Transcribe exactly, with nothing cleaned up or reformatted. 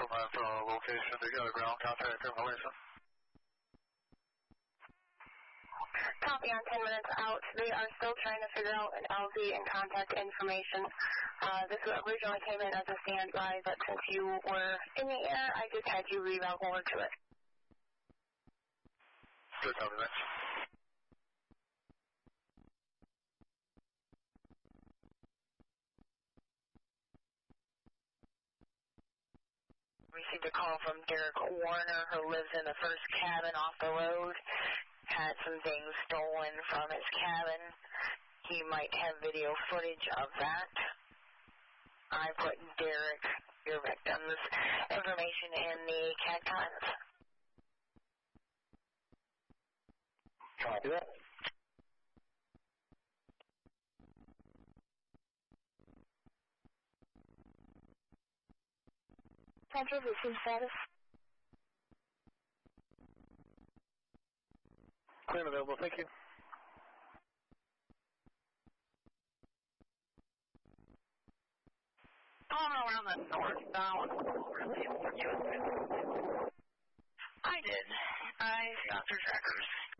Superman uh, location to get a ground contact information. Copy on ten minutes out. They are still trying to figure out an L Z and contact information. Uh, this originally came in as a standby, but since you were in the air, I just had you reroute over to it. Good, copy that. Received a call from Derek Warner, who lives in the first cabin off the road. Had some things stolen from his cabin. He might have video footage of that. I put Derek, your victim's information in the C A D cons. Copy that. Central receive status. Clear and available, thank you. All around the northbound. Really, what you I did. I got through trackers.